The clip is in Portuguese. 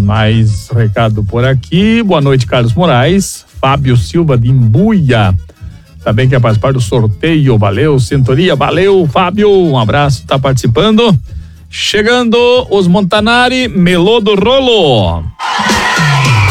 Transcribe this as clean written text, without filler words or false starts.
Mais recado por aqui. Boa noite, Carlos Moraes. Fábio Silva de Imbuia também quer participar do sorteio. Valeu, Sintonia. Valeu, Fábio. Um abraço, tá participando. Chegando os Montanari, Melô do Rolo.